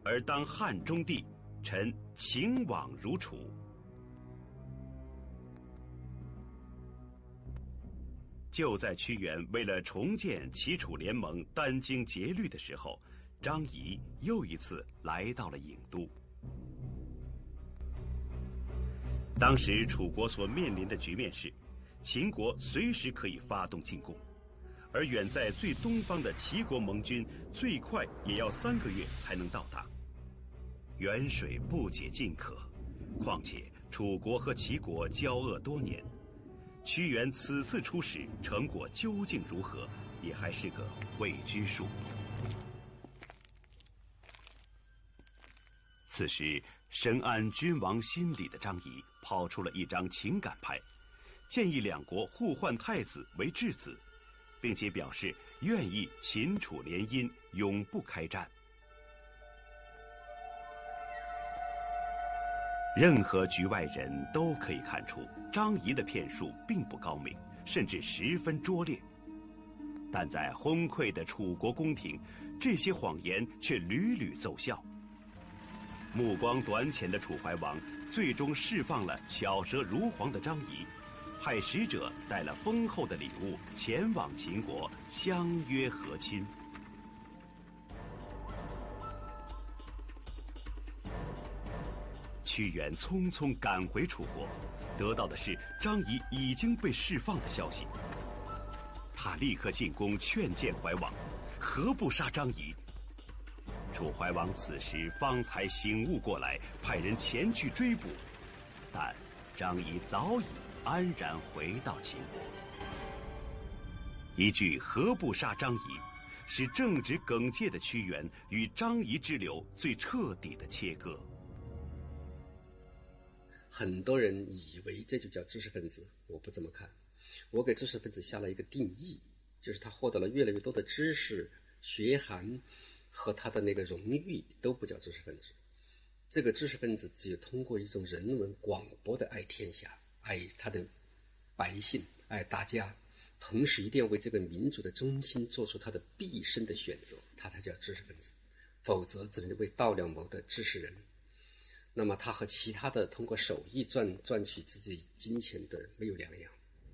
而当汉中帝，臣情往如楚。就在屈原为了重建齐楚联盟殚精竭虑的时候，张仪又一次来到了郢都。当时楚国所面临的局面是，秦国随时可以发动进攻，而远在最东方的齐国盟军最快也要3个月才能到达。远水不解近渴，况且楚国和齐国交恶多年，屈原此次出使成果究竟如何，也还是个未知数。此时深谙君王心理的张仪抛出了一张情感牌，建议两国互换太子为质子，并且表示愿意秦楚联姻，永不开战。任何局外人都可以看出，张仪的骗术并不高明，甚至十分拙劣。但在昏聩的楚国宫廷，这些谎言却屡屡奏效。目光短浅的楚怀王最终释放了巧舌如簧的张仪，派使者带了丰厚的礼物前往秦国，相约和亲。屈原匆匆赶回楚国，得到的是张仪已经被释放的消息。他立刻进宫劝谏怀王，何不杀张仪？楚怀王此时方才醒悟过来，派人前去追捕，但张仪早已安然回到秦国。一句何不杀张仪，使正直耿介的屈原与张仪之流最彻底的切割。 很多人以为这就叫知识分子，我不这么看。我给知识分子下了一个定义，就是他获得了越来越多的知识、学涵和他的那个荣誉，都不叫知识分子。这个知识分子只有通过一种人文广博的爱天下、爱他的百姓、爱大家，同时一定要为这个民族的中心做出他的毕生的选择，他才叫知识分子。否则只能为道两谋的知识人。那么他和其他的通过手艺赚取自己金钱的没有两样。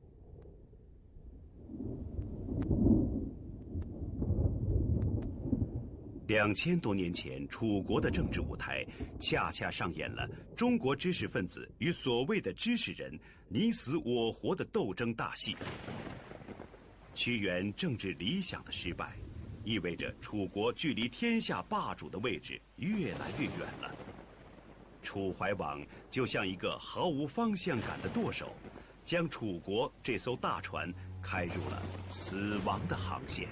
2000多年前，楚国的政治舞台恰恰上演了中国知识分子与所谓的知识人你死我活的斗争大戏。屈原政治理想的失败，意味着楚国距离天下霸主的位置越来越远了。楚怀王就像一个毫无方向感的舵手，将楚国这艘大船开入了死亡的航线。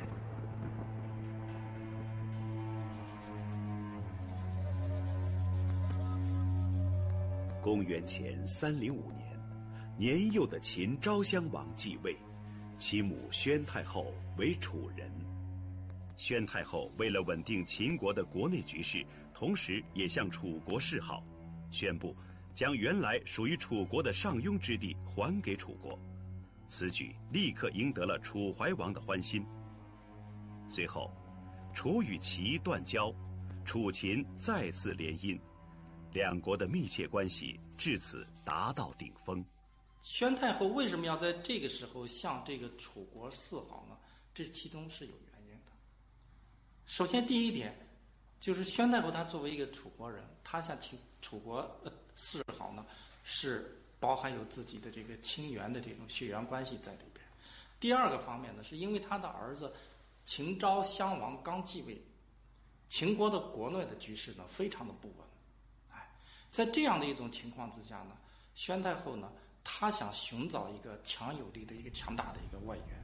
公元前305年，年幼的秦昭襄王继位，其母宣太后为楚人。宣太后为了稳定秦国的国内局势，同时也向楚国示好，宣布将原来属于楚国的上庸之地还给楚国。此举立刻赢得了楚怀王的欢心。随后，楚与齐断交，楚秦再次联姻，两国的密切关系至此达到顶峰。 宣太后为什么要在这个时候向这个楚国示好呢？这其中是有原因的。首先第一点，就是宣太后她作为一个楚国人，她向楚国示好呢，是包含有自己的这个亲缘的这种血缘关系在里边。第二个方面呢，是因为他的儿子秦昭襄王刚继位，秦国的国内的局势呢非常的不稳。在这样的一种情况之下呢，宣太后呢，她想寻找一个强有力的一个强大的一个外援。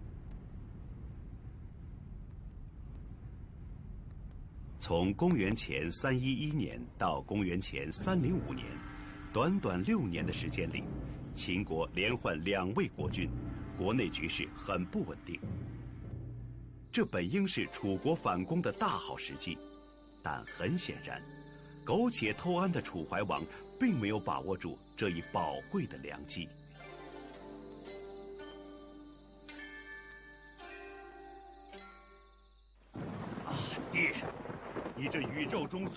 从公元前311年到公元前305年，短短6年的时间里，秦国连换2位国君，国内局势很不稳定。这本应是楚国反攻的大好时机，但很显然，苟且偷安的楚怀王并没有把握住这一宝贵的良机。爹，你这宇宙中